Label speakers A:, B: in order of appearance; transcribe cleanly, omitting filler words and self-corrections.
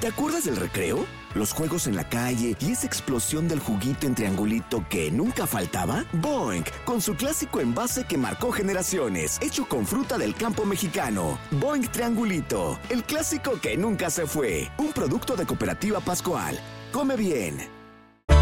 A: ¿Te acuerdas del recreo? Los juegos en la calle y esa explosión del juguito en triangulito que nunca faltaba. Boing, con su clásico envase que marcó generaciones, hecho con fruta del campo mexicano. Boing Triangulito, el clásico que nunca se fue. Un producto de Cooperativa Pascual. Come bien.